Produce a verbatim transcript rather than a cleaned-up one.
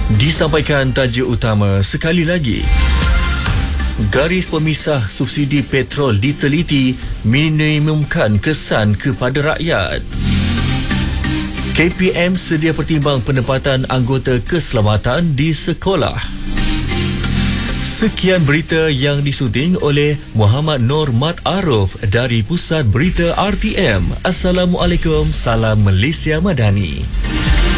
Disampaikan tajuk utama sekali lagi. Garis pemisah subsidi petrol diteliti minimumkan kesan kepada rakyat. K P M sedia pertimbang penempatan anggota keselamatan di sekolah. Sekian berita yang disunting oleh Muhammad Nur Mat Aruf dari Pusat Berita R T M. Assalamualaikum, salam Malaysia Madani.